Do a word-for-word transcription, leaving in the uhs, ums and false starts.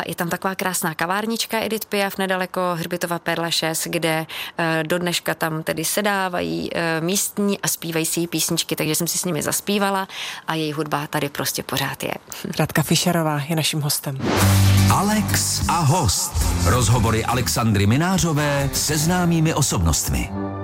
je tam taková krásná kavárnička Edith Piaf nedaleko Hřbitova Père Lachaise, kde do dneška tam tedy sedávají místní a zpívají si písničky, takže jsem si s nimi zaspívala a její hudba tady prostě pořád je. Radka Fischerová je naším hostem. Alex a host. Rozhovory Alexandry Minářové se známými osobnostmi.